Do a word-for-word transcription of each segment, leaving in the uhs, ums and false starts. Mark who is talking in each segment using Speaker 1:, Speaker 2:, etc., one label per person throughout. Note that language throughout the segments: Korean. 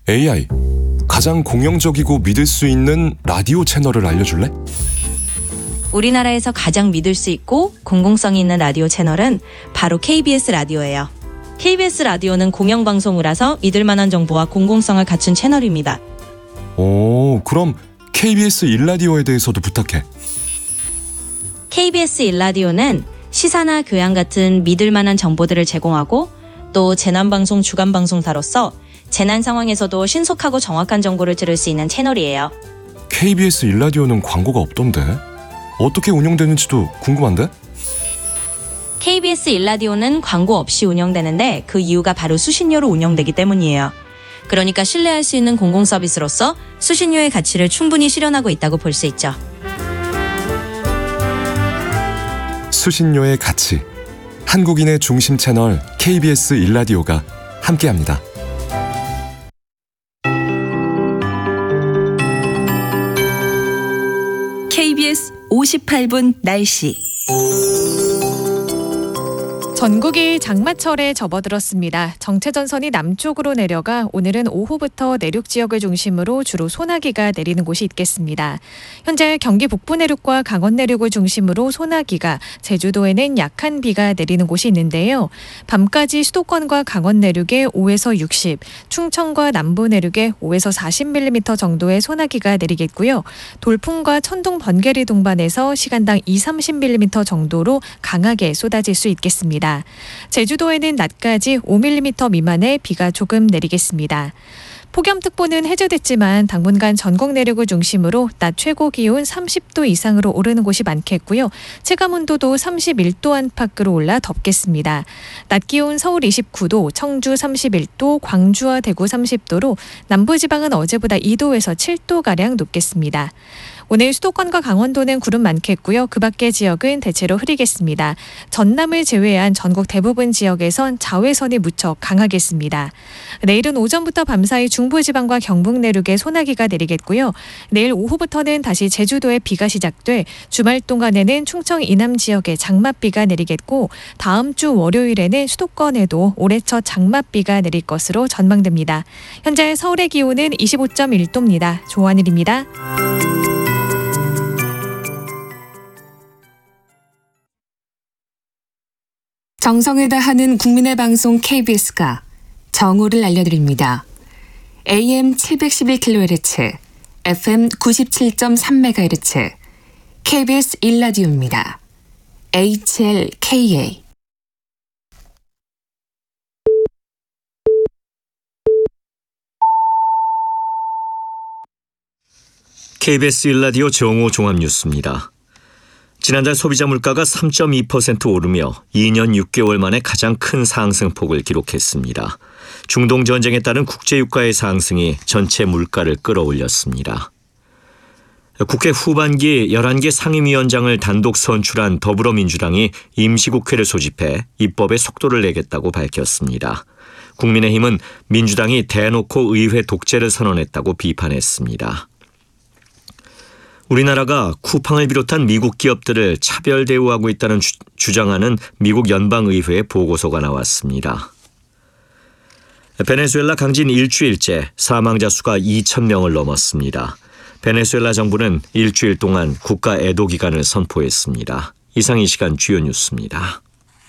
Speaker 1: 에이아이, 가장 공영적이고 믿을 수 있는 라디오 채널을 알려줄래?
Speaker 2: 우리나라에서 가장 믿을 수 있고 공공성이 있는 라디오 채널은 바로 케이비에스 라디오예요. 케이비에스 라디오는 공영방송이라서 믿을 만한 정보와 공공성을 갖춘 채널입니다.
Speaker 1: 오, 그럼 케이비에스 일 라디오에 대해서도 부탁해.
Speaker 2: 케이비에스 일 라디오는 시사나 교양 같은 믿을 만한 정보들을 제공하고 또 재난방송 주간방송사로서 재난 상황에서도 신속하고 정확한 정보를 들을 수 있는 채널이에요.
Speaker 1: 케이비에스 일 라디오는 광고가 없던데? 어떻게 운영되는지도 궁금한데?
Speaker 2: 케이비에스 일 라디오는 광고 없이 운영되는데 그 이유가 바로 수신료로 운영되기 때문이에요. 그러니까 신뢰할 수 있는 공공 서비스로서 수신료의 가치를 충분히 실현하고 있다고 볼 수 있죠.
Speaker 1: 수신료의 가치, 한국인의 중심 채널 케이비에스 일 라디오가 함께합니다.
Speaker 3: 케이비에스 오십팔 분 날씨.
Speaker 4: 전국이 장마철에 접어들었습니다. 정체전선이 남쪽으로 내려가 오늘은 오후부터 내륙 지역을 중심으로 주로 소나기가 내리는 곳이 있겠습니다. 현재 경기 북부 내륙과 강원 내륙을 중심으로 소나기가, 제주도에는 약한 비가 내리는 곳이 있는데요. 밤까지 수도권과 강원 내륙에 오에서 육십, 충청과 남부 내륙에 오에서 사십 밀리미터 정도의 소나기가 내리겠고요. 돌풍과 천둥, 번개리 동반해서 시간당 이삼십 밀리미터 정도로 강하게 쏟아질 수 있겠습니다. 제주도에는 낮까지 오 밀리미터 미만의 비가 조금 내리겠습니다. 폭염특보는 해제됐지만 당분간 전국 내륙을 중심으로 낮 최고 기온 삼십 도 이상으로 오르는 곳이 많겠고요. 체감온도도 삼십일 도 안팎으로 올라 덥겠습니다. 낮 기온 서울 이십구 도, 청주 삼십일 도, 광주와 대구 삼십 도로 남부지방은 어제보다 이 도에서 칠 도가량 높겠습니다. 오늘 수도권과 강원도는 구름 많겠고요. 그 밖의 지역은 대체로 흐리겠습니다. 전남을 제외한 전국 대부분 지역에선 자외선이 무척 강하겠습니다. 내일은 오전부터 밤사이 중부지방과 경북 내륙에 소나기가 내리겠고요. 내일 오후부터는 다시 제주도에 비가 시작돼 주말 동안에는 충청 이남 지역에 장맛비가 내리겠고, 다음 주 월요일에는 수도권에도 올해 첫 장맛비가 내릴 것으로 전망됩니다. 현재 서울의 기온은 이십오 점 일 도입니다. 조한일입니다.
Speaker 3: 정성을 다하는 국민의 방송 케이비에스가 정오를 알려드립니다. 에이엠 칠백십일 킬로헤르츠, 에프엠 구십칠 점 삼 메가헤르츠, 케이비에스 일 라디오입니다. 에이치엘케이에이.
Speaker 5: 케이비에스 일 라디오 정오 종합뉴스입니다. 지난달 소비자 물가가 삼 점 이 퍼센트 오르며 이 년 육 개월 만에 가장 큰 상승폭을 기록했습니다. 중동 전쟁에 따른 국제유가의 상승이 전체 물가를 끌어올렸습니다. 국회 후반기 열한 개 상임위원장을 단독 선출한 더불어민주당이 임시국회를 소집해 입법에 속도를 내겠다고 밝혔습니다. 국민의힘은 민주당이 대놓고 의회 독재를 선언했다고 비판했습니다. 우리나라가 쿠팡을 비롯한 미국 기업들을 차별 대우하고 있다는 주, 주장하는 미국 연방의회의 보고서가 나왔습니다. 베네수엘라 강진 일주일째 사망자 수가 이천 명을 넘었습니다. 베네수엘라 정부는 일주일 동안 국가 애도 기간을 선포했습니다. 이상 이 시간 주요 뉴스입니다.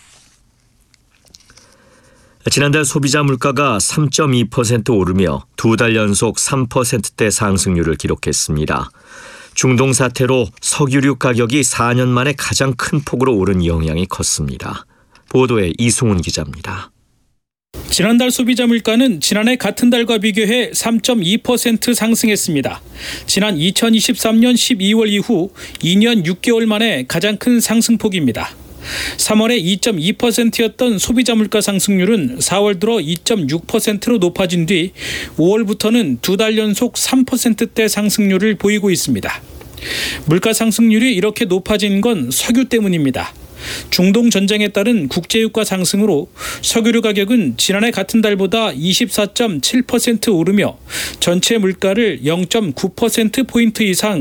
Speaker 5: 지난달 소비자 물가가 삼 점 이 퍼센트 오르며 두 달 연속 삼 퍼센트대 상승률을 기록했습니다. 중동 사태로 석유류 가격이 사 년 만에 가장 큰 폭으로 오른 영향이 컸습니다. 보도에 이승훈 기자입니다.
Speaker 6: 지난달 소비자 물가는 지난해 같은 달과 비교해 삼 점 이 퍼센트 상승했습니다. 지난 이천이십삼 년 십이월 이후 이 년 육 개월 만에 가장 큰 상승폭입니다. 삼월에 이 점 이 퍼센트였던 소비자 물가 상승률은 사월 들어 이 점 육 퍼센트로 높아진 뒤 오월부터는 두 달 연속 삼 퍼센트대 상승률을 보이고 있습니다. 물가 상승률이 이렇게 높아진 건 석유 때문입니다. 중동 전쟁에 따른 국제유가 상승으로 석유류 가격은 지난해 같은 달보다 이십사 점 칠 퍼센트 오르며 전체 물가를 영 점 구 퍼센트 포인트 이상